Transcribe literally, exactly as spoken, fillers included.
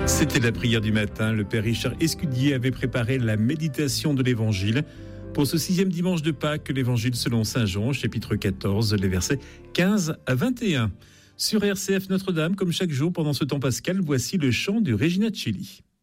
C'était la prière du matin. Le père Richard Escudier avait préparé la méditation de l'Évangile pour ce sixième dimanche de Pâques, l'Évangile selon saint Jean, chapitre quatorze, les versets quinze à vingt et un. Sur R C F Notre-Dame, comme chaque jour pendant ce temps pascal, voici le chant du Regina Coeli.